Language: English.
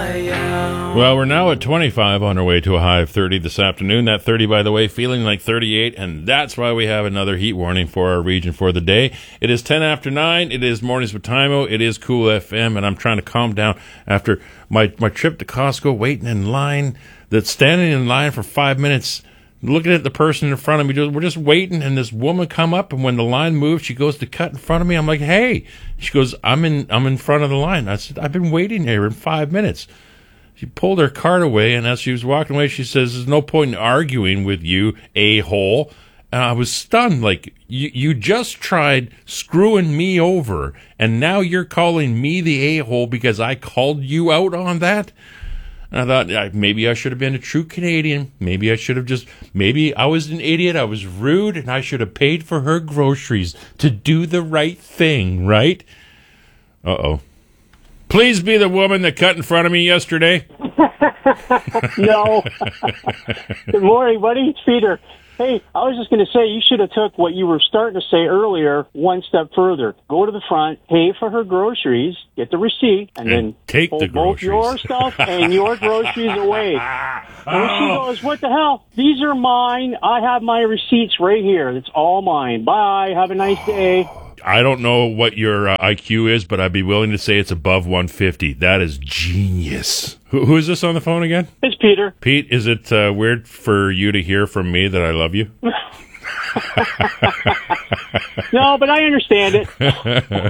Well, we're now at 25 on our way to a high of 30 this afternoon. That 30, by the way, feeling like 38, and that's why we have another heat warning for our region for the day. It is 10 after 9. It is Mornings with Timo. It is Cool FM, and I'm trying to calm down after my trip to Costco, waiting in line, standing in line for 5 minutes, looking at the person in front of me. We're just waiting, and this woman come up, and when the line moves, she goes to cut in front of me. I'm like, hey. She goes, I'm in front of the line. I said, I've been waiting here in 5 minutes. She pulled her cart away, and as she was walking away, she says, there's no point in arguing with you, a-hole. And I was stunned. Like, you just tried screwing me over, and now you're calling me the a-hole because I called you out on that? And I thought, maybe I should have been a true Canadian. Maybe I was an idiot. I was rude, and I should have paid for her groceries to do the right thing, right? Uh-oh. Please be the woman that cut in front of me yesterday. No. Good morning, buddy. It's Peter. Hey, I was just going to say, you should have took what you were starting to say earlier one step further. Go to the front, pay for her groceries, get the receipt, and then take pull the groceries. Both your stuff and your groceries away. And she goes, what the hell? These are mine. I have my receipts right here. It's all mine. Bye. Have a nice day. I don't know what your IQ is, but I'd be willing to say it's above 150. That is genius. Who is this on the phone again? It's Peter. Pete, is it weird for you to hear from me that I love you? No, but I understand it.